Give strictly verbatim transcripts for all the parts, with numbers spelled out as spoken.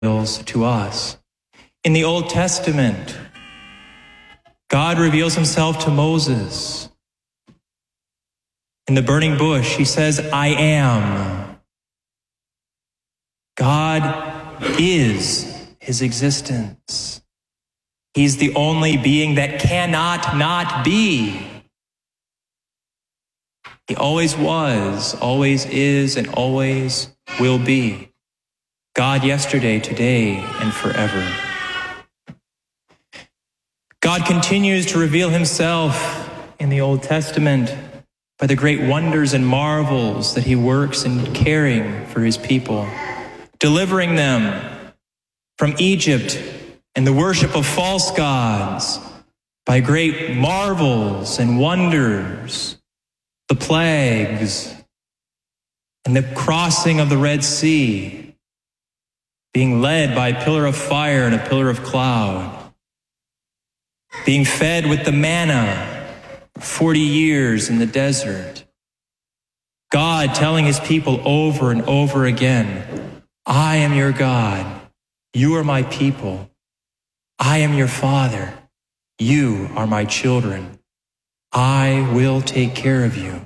reveals to us. In the Old Testament, God reveals himself to Moses. In the burning bush, he says, I am. God is his existence. He's the only being that cannot not be. He always was, always is, and always will be. God yesterday, today, and forever. God continues to reveal himself in the Old Testament by the great wonders and marvels that he works in caring for his people, delivering them from Egypt and the worship of false gods by great marvels and wonders, the plagues, and the crossing of the Red Sea, being led by a pillar of fire and a pillar of cloud, being fed with the manna for forty years in the desert. God telling his people over and over again, I am your God, you are my people, I am your Father, you are my children, I will take care of you.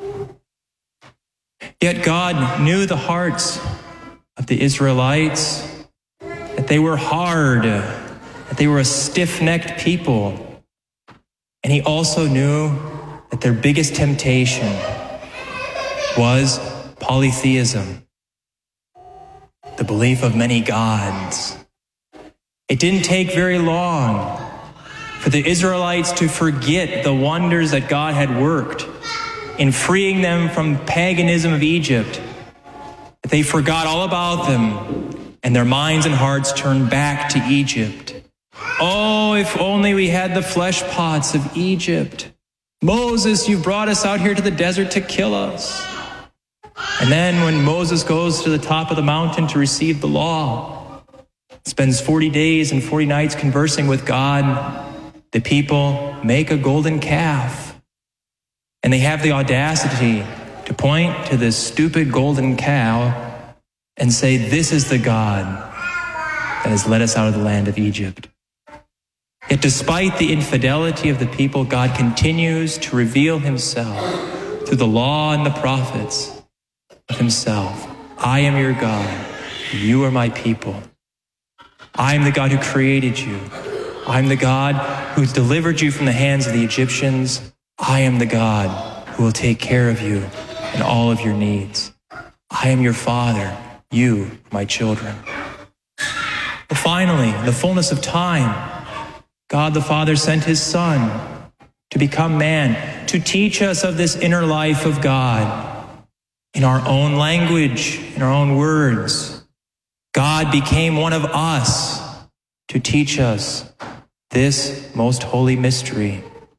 Yet God knew the hearts of the Israelites, that they were hard, that they were a stiff-necked people. And he also knew that their biggest temptation was polytheism, the belief of many gods. It didn't take very long for the Israelites to forget the wonders that God had worked in freeing them from paganism of Egypt. They forgot all about them, and their minds and hearts turned back to Egypt. Oh, if only we had the flesh pots of Egypt. Moses, you brought us out here to the desert to kill us. And then when Moses goes to the top of the mountain to receive the law, spends forty days and forty nights conversing with God, the people make a golden calf. And they have the audacity to point to this stupid golden cow and say, this is the God that has led us out of the land of Egypt. Yet despite the infidelity of the people, God continues to reveal himself through the law and the prophets of himself. I am your God. You are my people. I am the God who created you. I am the God who delivered you from the hands of the Egyptians. I am the God who will take care of you and all of your needs. I am your Father. You, my children. But finally, in the fullness of time, God the Father sent his Son to become man, to teach us of this inner life of God in our own language, in our own words. God became one of us to teach us this most holy mystery.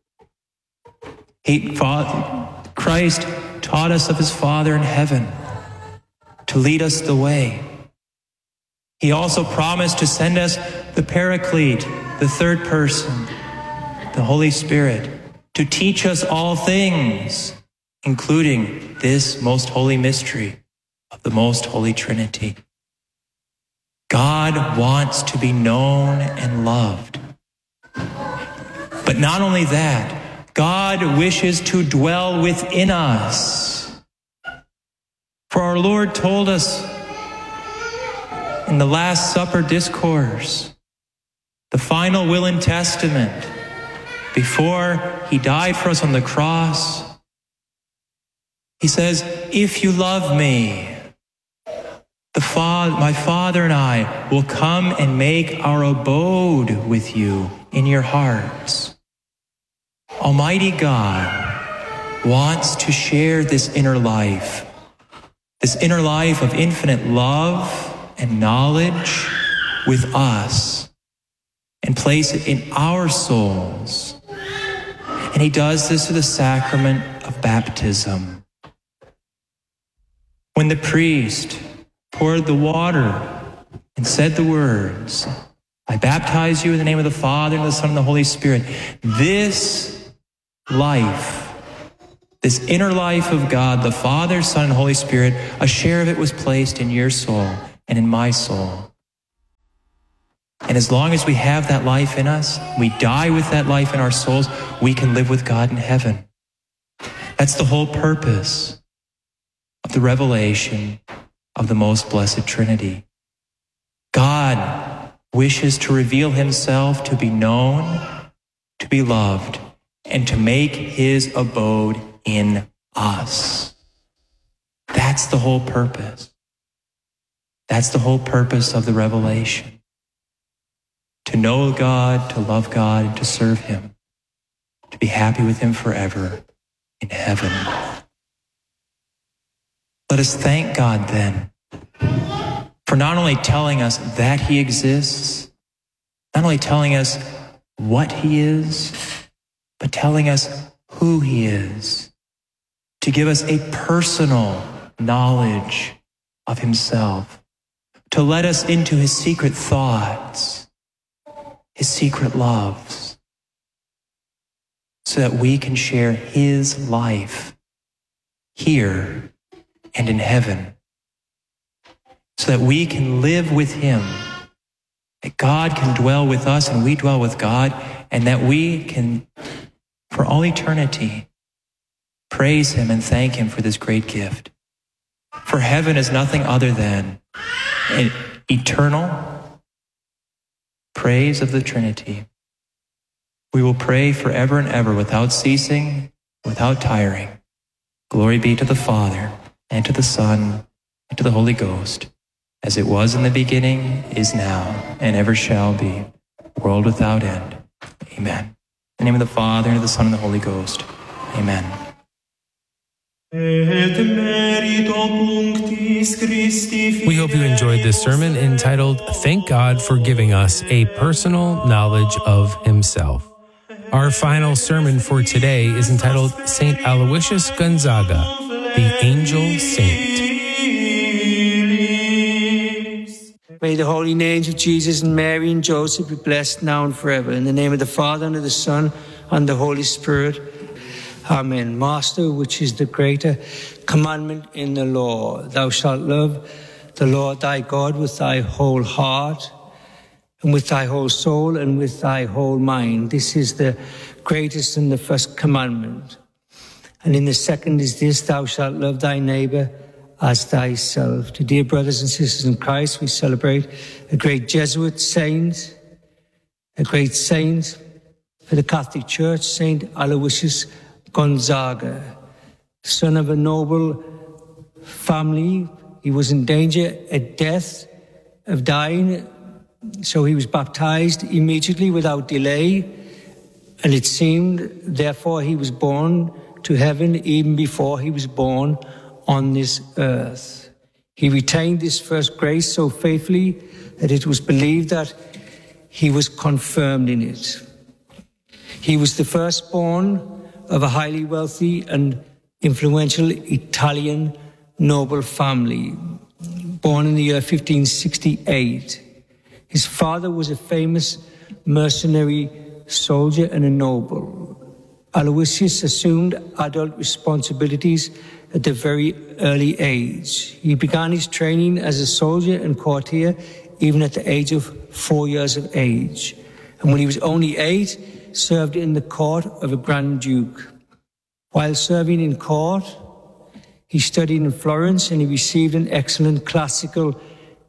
He, Christ taught us of his Father in heaven to lead us the way. He also promised to send us the Paraclete, the third person, the Holy Spirit, to teach us all things, including this most holy mystery of the most holy Trinity. God wants to be known and loved. But not only that, God wishes to dwell within us. For our Lord told us in the Last Supper discourse, the final will and testament, before he died for us on the cross, he says, if you love me, the Father, my Father and I will come and make our abode with you in your hearts. Almighty God wants to share this inner life, this inner life of infinite love and knowledge with us, and place it in our souls. And he does this through the sacrament of baptism. When the priest poured the water and said the words, I baptize you in the name of the Father, and the Son, and the Holy Spirit, this life, this inner life of God, the Father, Son, and Holy Spirit, a share of it was placed in your soul and in my soul. And as long as we have that life in us, we die with that life in our souls, we can live with God in heaven. That's the whole purpose of the revelation of the most blessed Trinity. God wishes to reveal himself, to be known, to be loved, and to make his abode in us. That's the whole purpose. That's the whole purpose of the revelation. To know God, to love God, and to serve him, to be happy with him forever in heaven. Let us thank God then for not only telling us that he exists, not only telling us what he is, but telling us who he is, to give us a personal knowledge of himself, to let us into his secret thoughts, his secret loves, so that we can share his life here and in heaven, so that we can live with him, that God can dwell with us and we dwell with God, and that we can, for all eternity, praise him and thank him for this great gift. For heaven is nothing other than an eternal praise of the Trinity. We will pray forever and ever without ceasing, without tiring. Glory be to the Father, and to the Son, and to the Holy Ghost, as it was in the beginning, is now, and ever shall be, world without end. Amen. In the name of the Father, and of the Son, and the Holy Ghost. Amen. We hope you enjoyed this sermon entitled, Thank God for Giving Us a Personal Knowledge of Himself. Our final sermon for today is entitled Saint Aloysius Gonzaga, the Angel Saint. May the holy names of Jesus and Mary and Joseph be blessed now and forever. In the name of the Father, and of the Son, and the Holy Spirit. Amen. Master, which is the greater commandment in the law, thou shalt love the Lord thy God with thy whole heart, and with thy whole soul, and with thy whole mind. This is the greatest and the first commandment. And in the second is this, thou shalt love thy neighbor as thyself. To dear brothers and sisters in Christ, we celebrate a great Jesuit saint, a great saint for the Catholic Church, Saint Aloysius Gonzaga, son of a noble family. He was in danger at death of dying, so he was baptized immediately without delay, and it seemed, therefore, he was born to heaven even before he was born on this earth. He retained this first grace so faithfully that it was believed that he was confirmed in it. He was the firstborn of a highly wealthy and influential Italian noble family, born in the year fifteen sixty-eight. His father was a famous mercenary soldier and a noble. Aloysius assumed adult responsibilities at a very early age. He began his training as a soldier and courtier even at the age of four years of age. And when he was only eight, served in the court of a Grand Duke. While serving in court, he studied in Florence and he received an excellent classical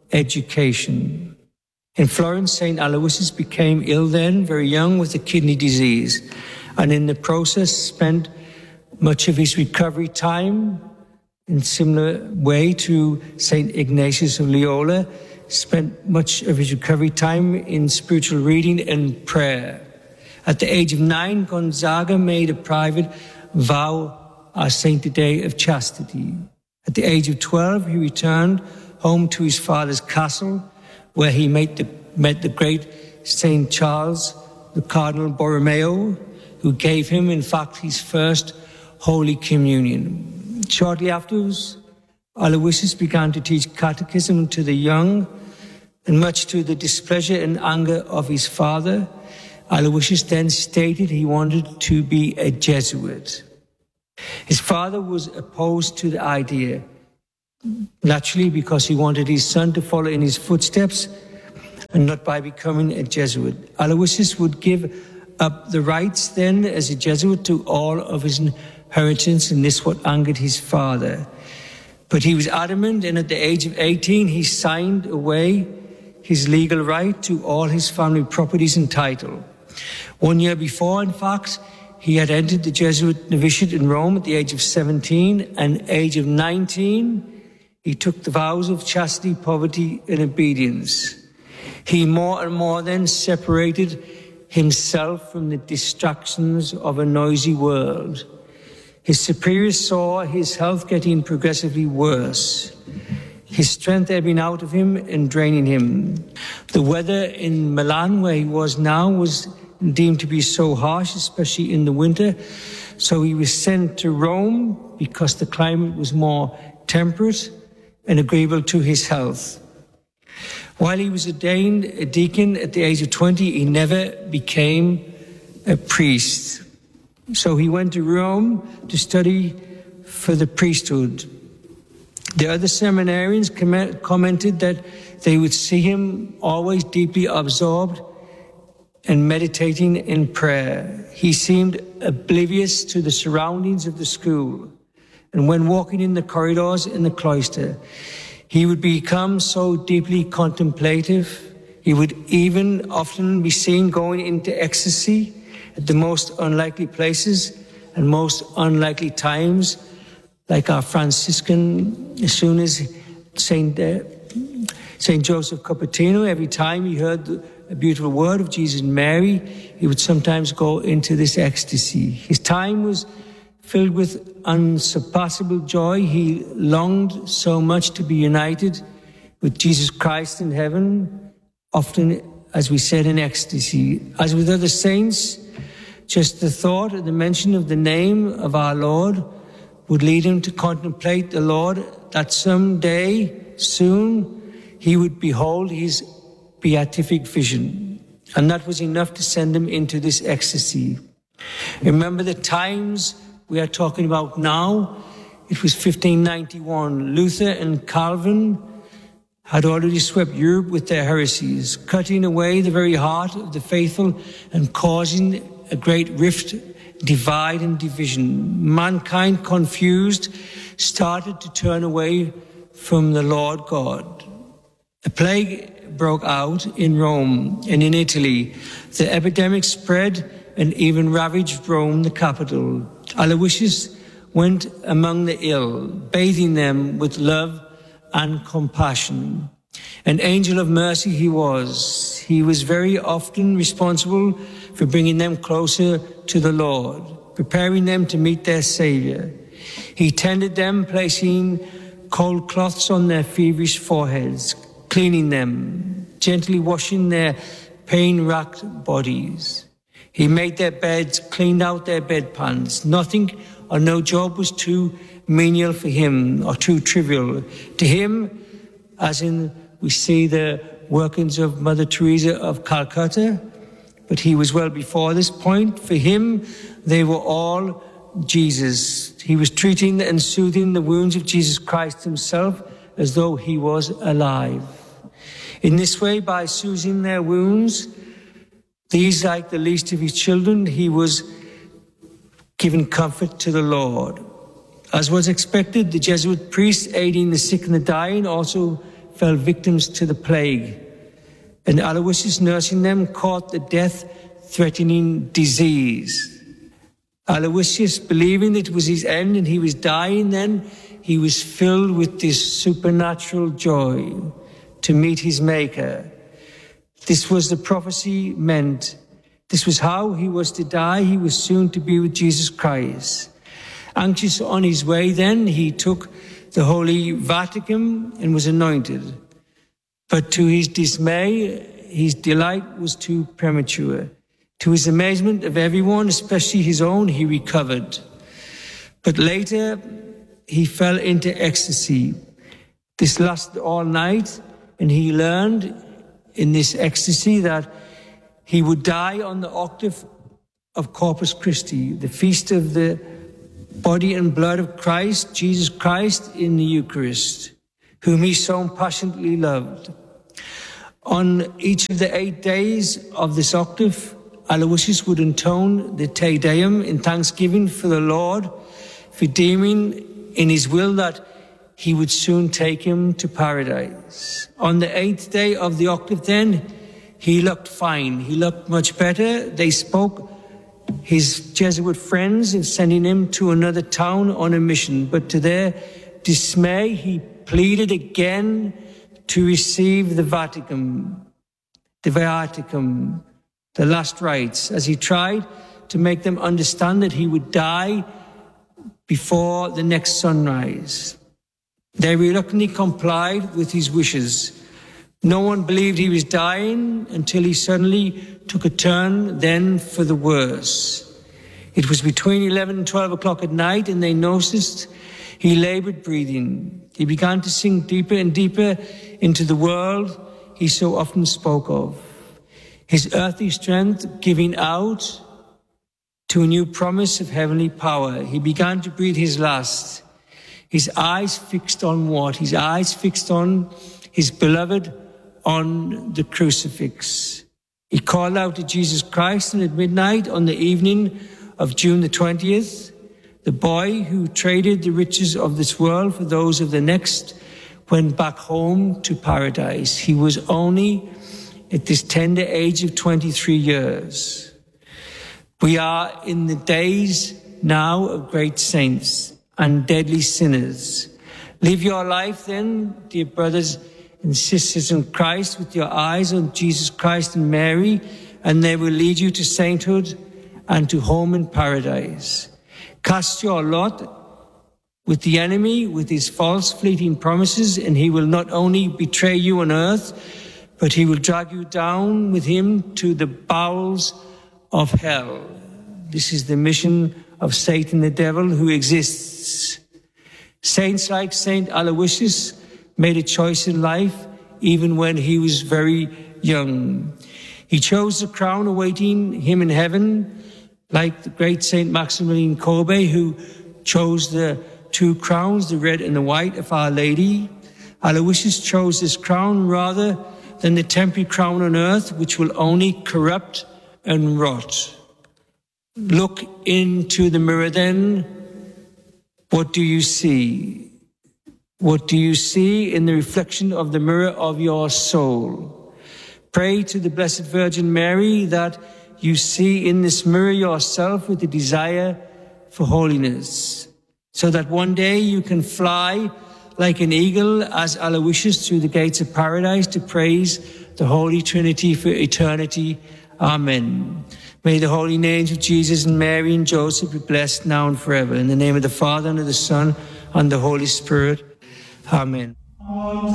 education. In Florence, Saint Aloysius became ill then, very young, with a kidney disease, and in the process spent much of his recovery time, in similar way to Saint Ignatius of Loyola, spent much of his recovery time in spiritual reading and prayer. At the age of nine, Gonzaga made a private vow as sanctity of chastity. At the age of twelve, he returned home to his father's castle, where he met the, met the great Saint Charles, the Cardinal Borromeo, who gave him, in fact, his first Holy Communion. Shortly afterwards, Aloysius began to teach catechism to the young, and much to the displeasure and anger of his father, Aloysius then stated he wanted to be a Jesuit. His father was opposed to the idea, naturally because he wanted his son to follow in his footsteps, and not by becoming a Jesuit. Aloysius would give up the rights then as a Jesuit to all of his inheritance, and this what angered his father. But he was adamant, and at the age of eighteen, he signed away his legal right to all his family properties and title. One year before, in fact, he had entered the Jesuit novitiate in Rome at the age of seventeen, and at the age of nineteen, he took the vows of chastity, poverty, and obedience. He more and more then separated himself from the distractions of a noisy world. His superiors saw his health getting progressively worse, his strength ebbing out of him and draining him. The weather in Milan, where he was now, was deemed to be so harsh, especially in the winter. So he was sent to Rome because the climate was more temperate and agreeable to his health. While he was ordained a deacon at the age of twenty, he never became a priest. So he went to Rome to study for the priesthood. The other seminarians com- commented that they would see him always deeply absorbed and meditating in prayer. He seemed oblivious to the surroundings of the school. And when walking in the corridors in the cloister, he would become so deeply contemplative. He would even often be seen going into ecstasy at the most unlikely places and most unlikely times, like our Franciscan, as soon as Saint uh, Saint Joseph Cupertino, every time he heard a beautiful word of Jesus and Mary, he would sometimes go into this ecstasy. His time was filled with unsurpassable joy. He longed so much to be united with Jesus Christ in heaven, often, as we said, in ecstasy. As with other saints, just the thought or the mention of the name of our Lord would lead him to contemplate the Lord, that someday, soon, he would behold his beatific vision. And that was enough to send him into this ecstasy. Remember the times we are talking about now. It was fifteen ninety-one. Luther and Calvin had already swept Europe with their heresies, cutting away the very heart of the faithful and causing a great rift, divide and division. Mankind, confused, started to turn away from the Lord God. A plague broke out in Rome and in Italy. The epidemic spread and even ravaged Rome, the capital. Aloysius went among the ill, bathing them with love and compassion. An angel of mercy he was. He was very often responsible for bringing them closer to the Lord, preparing them to meet their Savior. He tended them, placing cold cloths on their feverish foreheads, cleaning them, gently washing their pain-racked bodies. He made their beds, cleaned out their bedpans. Nothing or no job was too menial for him or too trivial. To him, as in we see the workings of Mother Teresa of Calcutta, but he was well before this point. For him, they were all Jesus. He was treating and soothing the wounds of Jesus Christ himself as though he was alive. In this way, by soothing their wounds, these, like the least of his children, he was giving comfort to the Lord. As was expected, the Jesuit priests aiding the sick and the dying also fell victims to the plague. And Aloysius, nursing them, caught the death-threatening disease. Aloysius, believing it was his end and he was dying then, he was filled with this supernatural joy to meet his Maker. This was the prophecy meant. This was how he was to die. He was soon to be with Jesus Christ. Anxious on his way then, he took the Holy Vatican and was anointed. But to his dismay, his delight was too premature. To his amazement of everyone, especially his own, he recovered. But later, he fell into ecstasy. This lasted all night, and he learned in this ecstasy that he would die on the octave of Corpus Christi, the feast of the body and blood of Christ, Jesus Christ in the Eucharist, whom he so passionately loved. On each of the eight days of this octave, Aloysius would intone the Te Deum in thanksgiving for the Lord, for deeming in his will that he would soon take him to paradise. On the eighth day of the octave then, he looked fine. He looked much better. They spoke his Jesuit friends in sending him to another town on a mission. But to their dismay, he pleaded again to receive the Vatican, the Viaticum, the last rites, as he tried to make them understand that he would die before the next sunrise. They reluctantly complied with his wishes. No one believed he was dying until he suddenly took a turn then for the worse. It was between eleven and twelve o'clock at night, and they noticed he labored breathing. He began to sink deeper and deeper into the world he so often spoke of. His earthly strength giving out to a new promise of heavenly power. He began to breathe his last. His eyes fixed on what? His eyes fixed on his beloved, on the crucifix. He called out to Jesus Christ, and at midnight on the evening of June the twentieth, the boy who traded the riches of this world for those of the next went back home to paradise. He was only at this tender age of twenty-three years. We are in the days now of great saints and deadly sinners. Live your life then, dear brothers and sisters in Christ, with your eyes on Jesus Christ and Mary, and they will lead you to sainthood and to home in paradise. Cast your lot with the enemy, with his false fleeting promises, and he will not only betray you on earth, but he will drag you down with him to the bowels of hell. This is the mission of Satan the devil, who exists. Saints like Saint Aloysius made a choice in life even when he was very young. He chose the crown awaiting him in heaven, like the great Saint Maximilian Kolbe, who chose the two crowns, the red and the white of Our Lady. Aloysius chose this crown rather than the temporary crown on earth, which will only corrupt and rot. Look into the mirror then. What do you see? What do you see in the reflection of the mirror of your soul? Pray to the Blessed Virgin Mary that you see in this mirror yourself with the desire for holiness, so that one day you can fly like an eagle as Aloysius through the gates of paradise to praise the Holy Trinity for eternity. Amen. May the holy names of Jesus and Mary and Joseph be blessed now and forever. In the name of the Father, and of the Son, and the Holy Spirit. Amen.